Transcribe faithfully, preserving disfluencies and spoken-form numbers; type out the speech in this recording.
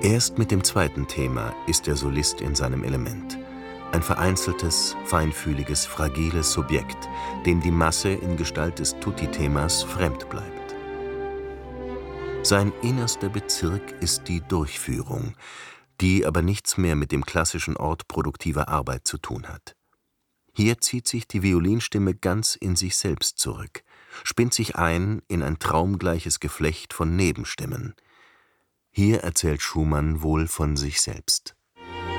Erst mit dem zweiten Thema ist der Solist in seinem Element. Ein vereinzeltes, feinfühliges, fragiles Subjekt, dem die Masse in Gestalt des Tutti-Themas fremd bleibt. Sein innerster Bezirk ist die Durchführung, die aber nichts mehr mit dem klassischen Ort produktiver Arbeit zu tun hat. Hier zieht sich die Violinstimme ganz in sich selbst zurück, spinnt sich ein in ein traumgleiches Geflecht von Nebenstimmen. Hier erzählt Schumann wohl von sich selbst.